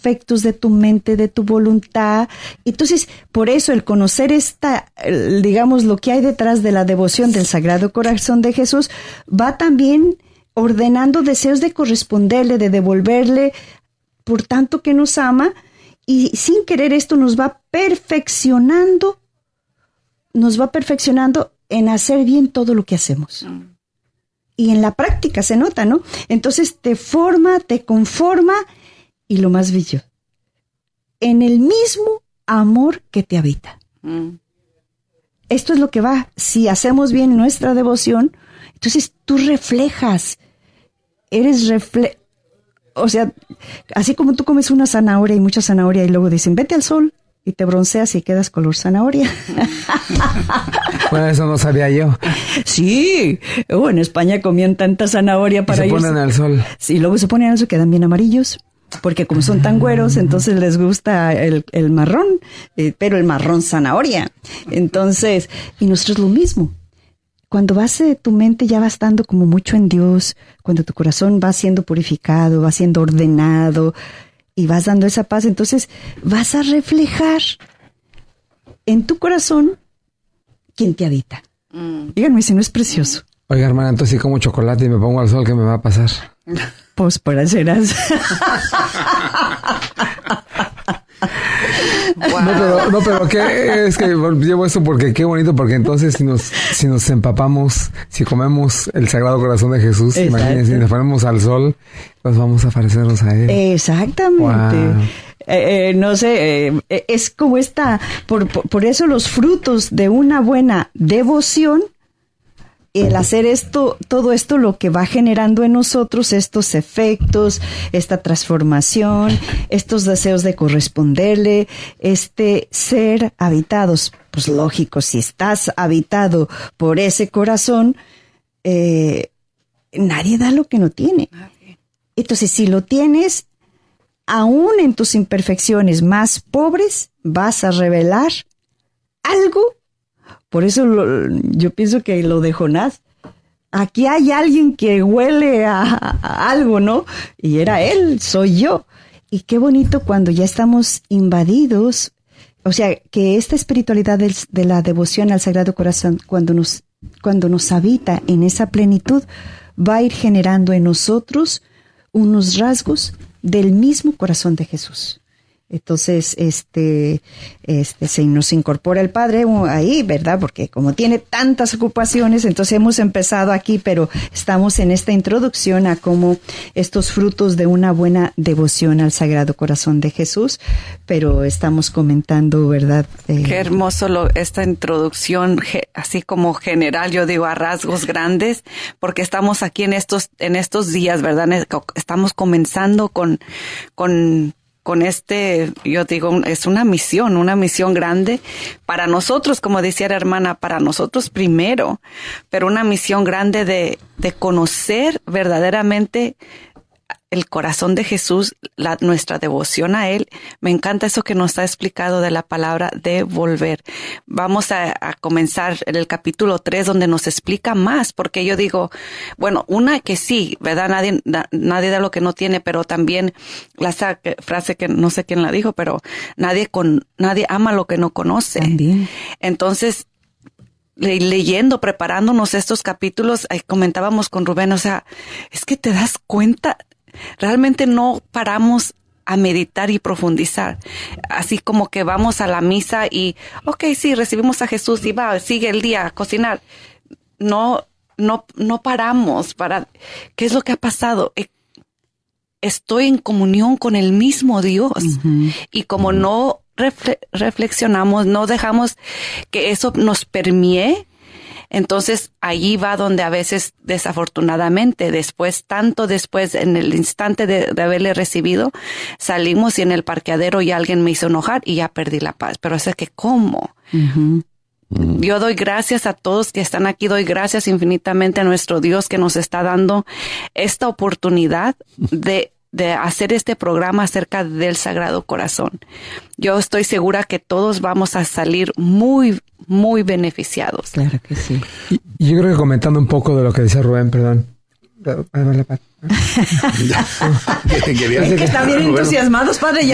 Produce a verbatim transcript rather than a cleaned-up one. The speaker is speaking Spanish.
aspectos de tu mente, de tu voluntad. Entonces, por eso el conocer esta, digamos, lo que hay detrás de la devoción del Sagrado Corazón de Jesús, va también ordenando deseos de corresponderle, de devolverle, por tanto que nos ama, y sin querer esto nos va perfeccionando, nos va perfeccionando en hacer bien todo lo que hacemos. Y en la práctica se nota, ¿no? Entonces te forma, te conforma, y lo más bello, en el mismo amor que te habita. Mm. Esto es lo que va, si hacemos bien nuestra devoción, entonces tú reflejas, eres refle... O sea, así como tú comes una zanahoria y mucha zanahoria y luego dicen, vete al sol y te bronceas y quedas color zanahoria. Bueno, eso no sabía yo. Sí, oh, en España comían tanta zanahoria para ellos. Se irse. ponen al sol. Sí, luego se ponen al sol, quedan bien amarillos. Porque como son tan güeros, entonces les gusta el, el marrón, eh, pero el marrón zanahoria. Entonces, y nosotros lo mismo. Cuando vas, eh, tu mente ya va estando como mucho en Dios, cuando tu corazón va siendo purificado, va siendo ordenado y vas dando esa paz, entonces vas a reflejar en tu corazón quién te habita. Mm. Díganme si no es precioso. Oiga, hermana, entonces si como chocolate y me pongo al sol, ¿qué me va a pasar? Pues por hacerás. Wow. No, pero, no, pero ¿qué? Es que llevo esto porque qué bonito, porque entonces si nos, si nos empapamos, si comemos el Sagrado Corazón de Jesús, exacto, imagínense, si nos ponemos al sol, pues vamos a parecernos a Él. Exactamente. Wow. Eh, eh, no sé, eh, es como esta, por, por, por eso los frutos de una buena devoción, el hacer esto, todo esto lo que va generando en nosotros estos efectos, esta transformación, estos deseos de corresponderle, este ser habitados. Pues lógico, si estás habitado por ese corazón, eh, nadie da lo que no tiene. Entonces, si lo tienes, aún en tus imperfecciones más pobres, vas a revelar algo. Por eso lo, yo pienso que lo de Jonás, aquí hay alguien que huele a, a algo, ¿no? Y era él, soy yo. Y qué bonito cuando ya estamos invadidos, o sea, que esta espiritualidad del, de la devoción al Sagrado Corazón, cuando nos, cuando nos habita en esa plenitud, va a ir generando en nosotros unos rasgos del mismo corazón de Jesús. Entonces, este, este, se nos incorpora el Padre ahí, ¿verdad? Porque como tiene tantas ocupaciones, entonces hemos empezado aquí, pero estamos en esta introducción a cómo estos frutos de una buena devoción al Sagrado Corazón de Jesús, pero estamos comentando, ¿verdad? Eh, Qué hermoso lo, esta introducción, así como general, yo digo a rasgos grandes, porque estamos aquí en estos, en estos días, ¿verdad? Estamos comenzando con, con, con este, yo digo, es una misión, una misión grande para nosotros, como decía la hermana, para nosotros primero, pero una misión grande de, de conocer verdaderamente el corazón de Jesús, la, nuestra devoción a Él. Me encanta eso que nos ha explicado de la palabra devolver. Vamos a, a comenzar en el capítulo tres, donde nos explica más, porque yo digo, bueno, una que sí, ¿verdad? Nadie, na, nadie da lo que no tiene, pero también la frase que no sé quién la dijo, pero nadie con, nadie ama lo que no conoce. También. Entonces, le, leyendo, preparándonos estos capítulos, eh, comentábamos con Rubén, o sea, es que te das cuenta, realmente no paramos a meditar y profundizar. Así como que vamos a la misa y, ok, sí, recibimos a Jesús y va, sigue el día a cocinar. No, no, no paramos para, ¿qué es lo que ha pasado? Estoy en comunión con el mismo Dios. Uh-huh. Y como uh-huh. no refle- reflexionamos, no dejamos que eso nos permee, entonces, allí va donde a veces, desafortunadamente, después, tanto después, en el instante de, de haberle recibido, salimos y en el parqueadero ya alguien me hizo enojar y ya perdí la paz. Pero es que, ¿cómo? Uh-huh. Yo doy gracias a todos que están aquí, doy gracias infinitamente a nuestro Dios que nos está dando esta oportunidad de de hacer este programa acerca del Sagrado Corazón. Yo estoy segura que todos vamos a salir muy, muy beneficiados. Claro que sí. Y, y yo creo que comentando un poco de lo que decía Rubén, perdón. Es que están bien entusiasmados, padre.